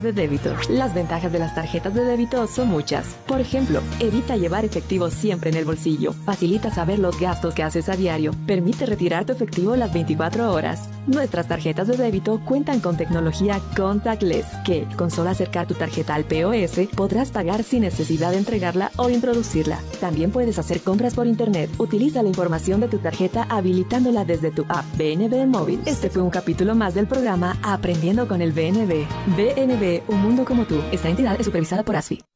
De débito. Las ventajas de las tarjetas de débito son muchas. Por ejemplo, evita llevar efectivo siempre en el bolsillo, facilita saber los gastos que haces a diario, permite retirar tu efectivo las 24 horas. Nuestras tarjetas de débito cuentan con tecnología contactless, que, con solo acercar tu tarjeta al POS, podrás pagar sin necesidad de entregarla o introducirla. También puedes hacer compras por internet. Utiliza la información de tu tarjeta habilitándola desde tu app BNB móvil. Este fue un capítulo más del programa Aprendiendo con el BNB. BNB, un mundo como tú. Esta entidad es supervisada por ASFI.